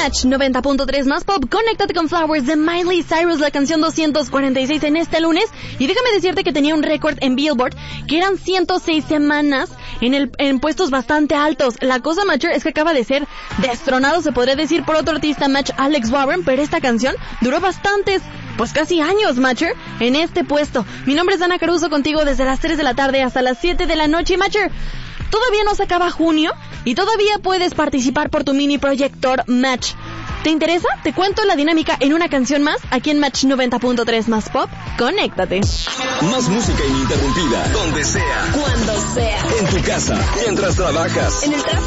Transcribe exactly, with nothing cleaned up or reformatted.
Match noventa punto tres más pop, conéctate con Flowers de Miley Cyrus, la canción doscientos cuarenta y seis en este lunes. Y déjame decirte que tenía un récord en Billboard, que eran ciento seis semanas en, el, en puestos bastante altos. La cosa, Matcher, es que acaba de ser destronado, se podría decir, por otro artista, Match, Alex Warren, pero esta canción duró bastantes, pues casi años, Matcher, en este puesto. Mi nombre es Dana Caruso, contigo desde las tres de la tarde hasta las siete de la noche. Matcher, todavía no se acaba junio y todavía puedes participar por tu mini proyector Match. ¿Te interesa? Te cuento la dinámica en una canción más, aquí en Match noventa punto tres más pop. Conéctate. Más música ininterrumpida, donde sea, cuando sea, en tu casa, mientras trabajas, en el tráfico,